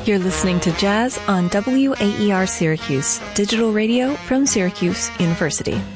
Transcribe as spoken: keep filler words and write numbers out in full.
You're listening to Jazz on W A E R Syracuse, digital radio from Syracuse University.